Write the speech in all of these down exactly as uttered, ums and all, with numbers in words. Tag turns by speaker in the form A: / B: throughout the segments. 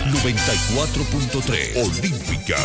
A: noventa y cuatro punto tres Olímpica.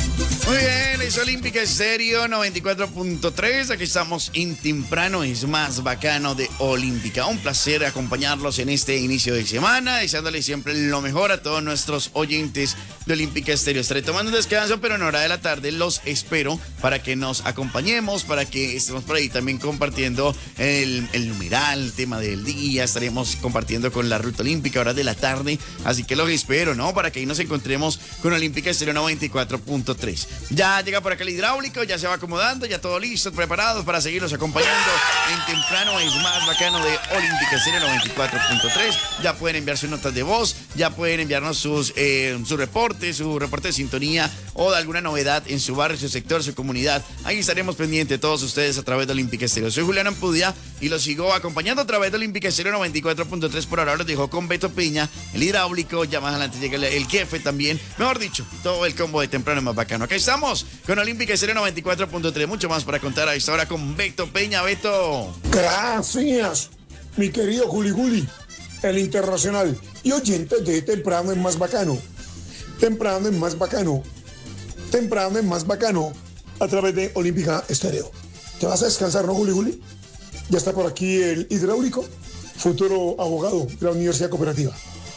B: Muy bien, es Olímpica Estéreo noventa y cuatro punto tres. Aquí estamos en Temprano es más bacano de Olímpica. Un placer acompañarlos en este inicio de semana, deseándoles siempre lo mejor a todos nuestros oyentes de Olímpica Estéreo. Estaré tomando un descanso, pero en hora de la tarde los espero para que nos acompañemos, para que estemos por ahí también compartiendo el, el numeral, el tema del día. Estaremos compartiendo con la Ruta Olímpica, hora de la tarde. Así que los espero, ¿no? Para que ahí nos encontremos con Olímpica Estéreo noventa y cuatro punto tres. Ya llega por acá el hidráulico, ya se va acomodando, ya todo listo, preparados para seguirlos acompañando en Temprano es más bacano de Olímpica Estéreo noventa y cuatro punto tres. Ya pueden enviar sus notas de voz, ya pueden enviarnos sus, eh, su reporte, su reporte de sintonía o de alguna novedad en su barrio, su sector, su comunidad. Ahí estaremos pendientes de todos ustedes a través de Olímpica Estéreo. Soy Julián Ampudia y los sigo acompañando a través de Olímpica Estéreo noventa y cuatro punto tres. Por ahora los dejo con Beto Piña, el hidráulico, ya más adelante llega el, el jefe también. Mejor dicho, todo el combo de Temprano es más bacano. Acá estamos con Olímpica Estéreo noventa y cuatro punto tres. Mucho más para contar a esta hora con Beto Peña. Beto.
C: Gracias, mi querido Juli Juli, el internacional y oyentes de Temprano es más bacano. Temprano es más bacano. Temprano es más bacano a través de Olímpica Estéreo. ¿Te vas a descansar, no, Juli Juli? Ya está por aquí el hidráulico, futuro abogado de la Universidad Cooperativa.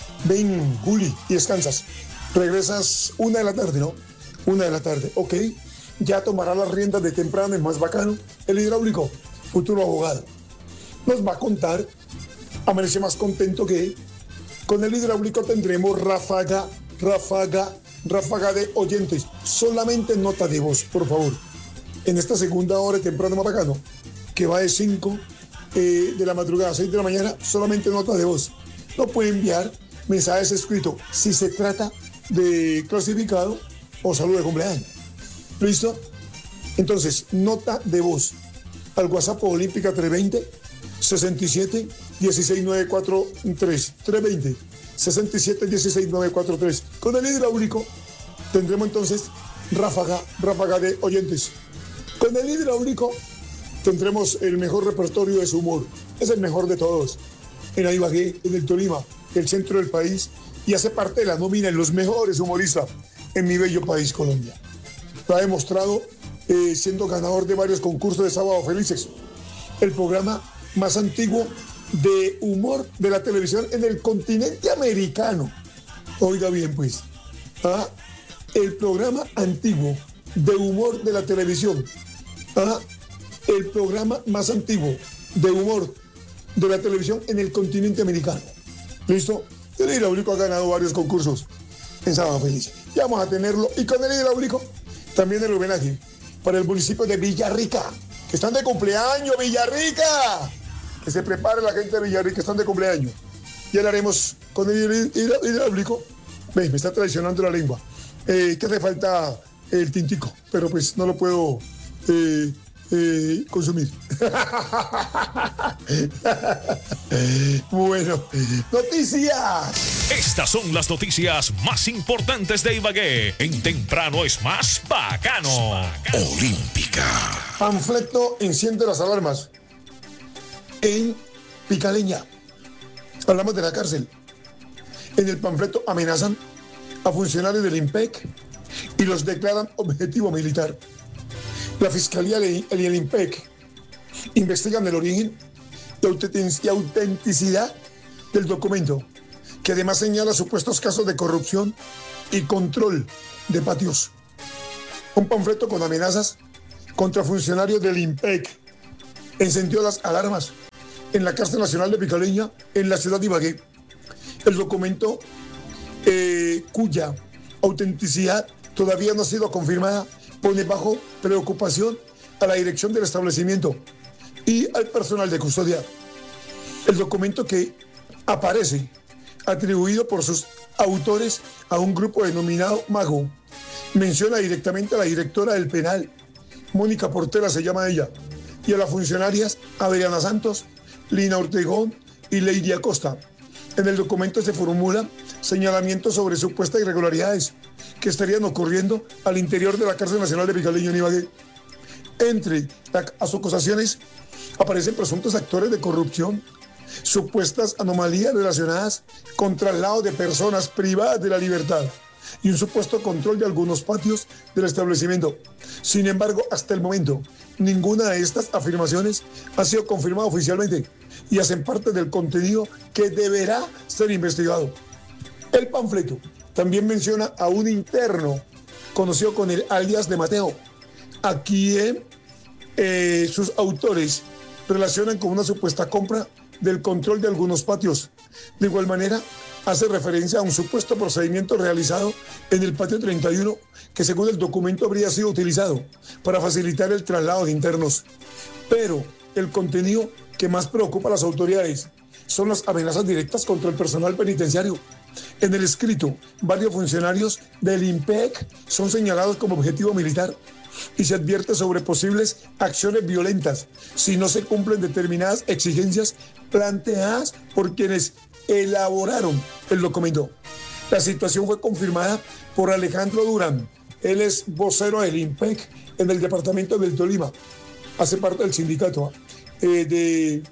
C: Ven, Juli, y descansas. Regresas una de la tarde, ¿no? Una de la tarde, ok. Ya tomará las riendas de Temprano es más bacano el hidráulico, futuro abogado. Nos va a contar, amanece más contento que con el hidráulico tendremos ráfaga, ráfaga, ráfaga de oyentes. Solamente nota de voz, por favor. En esta segunda hora de Temprano más bacano, que va de cinco eh, de la madrugada a seis de la mañana, solamente nota de voz. No puede enviar mensajes escritos si se trata de clasificado o saludo de cumpleaños. ¿Listo? Entonces, nota de voz al WhatsApp Olímpica tres veinte, sesenta y siete, dieciséis novecientos cuarenta y tres. tres veinte, sesenta y siete, dieciséis novecientos cuarenta y tres. Con el hidráulico tendremos entonces ráfaga, ráfaga de oyentes. Con el hidráulico tendremos el mejor repertorio de su humor. Es el mejor de todos. En Ibagué, en el Tolima, el centro del país, y hace parte de la nómina de los mejores humoristas en mi bello país, Colombia. Lo ha demostrado eh, siendo ganador de varios concursos de Sábado Felices. El programa más antiguo de humor de la televisión en el continente americano. Oiga bien, pues. ¿Ah? El programa antiguo de humor de la televisión. ¿Ah? El programa más antiguo de humor de la televisión en el continente americano. ¿Listo? El hidráulico ha ganado varios concursos en Sábado Feliz. Ya vamos a tenerlo. Y con el hidráulico también el homenaje para el municipio de Villarrica, que están de cumpleaños, Villarrica. Que se prepare la gente de Villarrica, están de cumpleaños. Ya lo haremos con el hidráulico. Ve, me está traicionando la lengua. Eh, ¿Qué hace falta? El tintico, pero pues no lo puedo eh, eh, consumir. Bueno, noticias.
A: Estas son las noticias más importantes de Ibagué. En Temprano es más bacano. Olímpica.
C: Panfleto enciende las alarmas en Picaleña. Hablamos de la cárcel. En el panfleto amenazan a funcionarios del IMPEC y los declaran objetivo militar. La Fiscalía y el IMPEC investigan el origen y autenticidad del documento, que además señala supuestos casos de corrupción y control de patios. Un panfleto con amenazas contra funcionarios del IMPEC encendió las alarmas en la Cárcel Nacional de Picaleña, en la ciudad de Ibagué. El documento, eh, cuya autenticidad todavía no ha sido confirmada, pone bajo preocupación a la dirección del establecimiento y al personal de custodia. El documento, que aparece atribuido por sus autores a un grupo denominado Mago, menciona directamente a la directora del penal, Mónica Portela se llama ella, y a las funcionarias Adriana Santos, Lina Ortegón y Lady Acosta. En el documento se formula señalamientos sobre supuestas irregularidades que estarían ocurriendo al interior de la Cárcel Nacional de Picaleña en Ibagué. Entre las acusaciones aparecen presuntos actores de corrupción, supuestas anomalías relacionadas con traslado de personas privadas de la libertad y un supuesto control de algunos patios del establecimiento. Sin embargo, hasta el momento, ninguna de estas afirmaciones ha sido confirmada oficialmente y hacen parte del contenido que deberá ser investigado. El panfleto también menciona a un interno conocido con el alias de Mateo, a quien eh, sus autores relacionan con una supuesta compra del control de algunos patios. De igual manera, hace referencia a un supuesto procedimiento realizado en el patio treinta y uno que según el documento habría sido utilizado para facilitar el traslado de internos. Pero el contenido que más preocupa a las autoridades son las amenazas directas contra el personal penitenciario. En el escrito, varios funcionarios del IMPEC son señalados como objetivo militar y se advierte sobre posibles acciones violentas si no se cumplen determinadas exigencias planteadas por quienes elaboraron el documento. La situación fue confirmada por Alejandro Durán. Él es vocero del IMPEC en el departamento del Tolima. Hace parte del sindicato eh, de,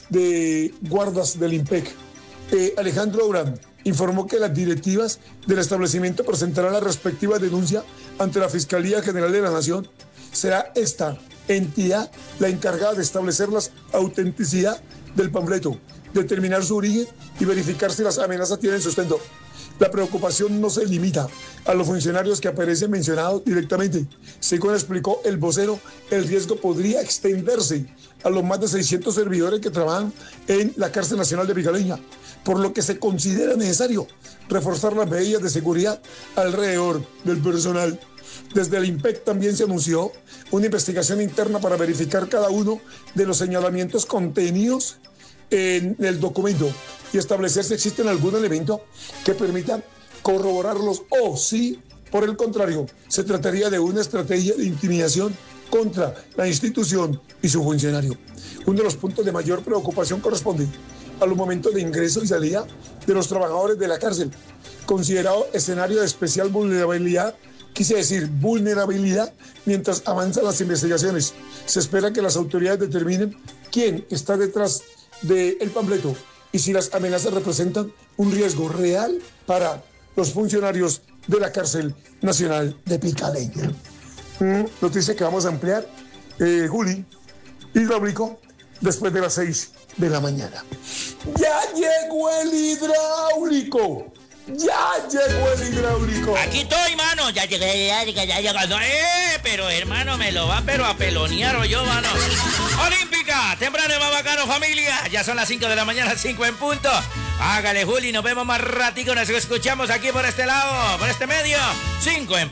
C: de guardas del IMPEC. Eh, Alejandro Durán informó que las directivas del establecimiento presentarán la respectiva denuncia ante la Fiscalía General de la Nación. Será esta entidad la encargada de establecer la autenticidad del panfleto, determinar su origen y verificar si las amenazas tienen sustento. La preocupación no se limita a los funcionarios que aparecen mencionados directamente. Según explicó el vocero, el riesgo podría extenderse a los más de seiscientos servidores que trabajan en la Cárcel Nacional de Picaleña, por lo que se considera necesario reforzar las medidas de seguridad alrededor del personal. Desde el IMPEC también se anunció una investigación interna para verificar cada uno de los señalamientos contenidos en el documento y establecer si existen algún elemento que permita corroborarlos o si, por el contrario, se trataría de una estrategia de intimidación contra la institución y su funcionario. Uno de los puntos de mayor preocupación corresponde a los momentos de ingreso y salida de los trabajadores de la cárcel, considerado escenario de especial vulnerabilidad, quise decir vulnerabilidad, mientras avanzan las investigaciones. Se espera que las autoridades determinen quién está detrás del panfleto y si las amenazas representan un riesgo real para los funcionarios de la Cárcel Nacional de Picaleña. Mm, noticia que vamos a ampliar, eh, Juli, hidráulico, después de las seis de la mañana. ¡Ya llegó el hidráulico! ¡Ya llegó el hidráulico!
D: Aquí estoy, mano. Ya llegué, ya llegué, ya llegué. No, ¡Eh! Pero, hermano, me lo va pero a pelonear o yo, mano. Olímpica, temprano y más bacano, familia. Ya son las cinco de la mañana, cinco en punto. Hágale, Juli, nos vemos más ratico. Nos escuchamos aquí por este lado, por este medio. cinco en